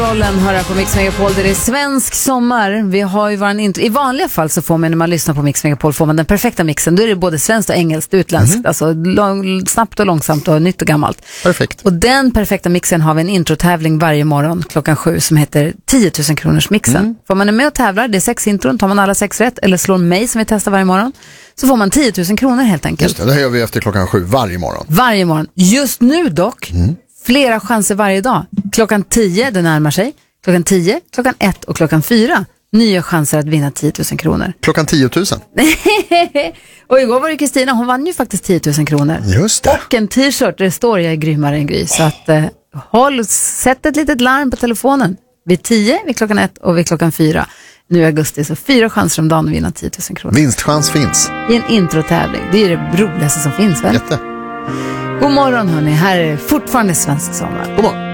Rollen hör på Mix Megapol. Det är svensk sommar. Vi har ju I vanliga fall så får man, när man lyssnar på Mix Megapol, får man den perfekta mixen. Då är det både svenskt och engelskt, utländskt. Alltså snabbt och långsamt och nytt och gammalt. Perfekt. Och den perfekta mixen har vi en introtävling varje morgon klockan 7 som heter 10 000 kronors mixen. Får man är med och tävlar, det är 6 intron, tar man alla 6 rätt eller slår mig som vi testar varje morgon, så får man 10 000 kronor helt enkelt. Just det, det gör vi efter klockan 7 varje morgon. Varje morgon. Just nu dock, flera chanser varje dag. Klockan 10, det närmar sig. Klockan 10, klockan 1 och klockan 4. Nya chanser att vinna 10 000 kronor. Klockan 10 000. Och igår var det Kristina, hon vann ju faktiskt 10 000 kronor. Just det. Och en t-shirt, det står jag är grymmare än Gry. Så att sätt ett litet larm på telefonen. Vid 10, vid klockan 1 och vid klockan 4. Nu i augusti, så 4 chanser om dagen att vinna 10 000 kronor. Vinstchans finns. I en introtävling. Det är det roligaste som finns, väl? Jätte. God morgon hörni, här är fortfarande svensk sommar. God morgon.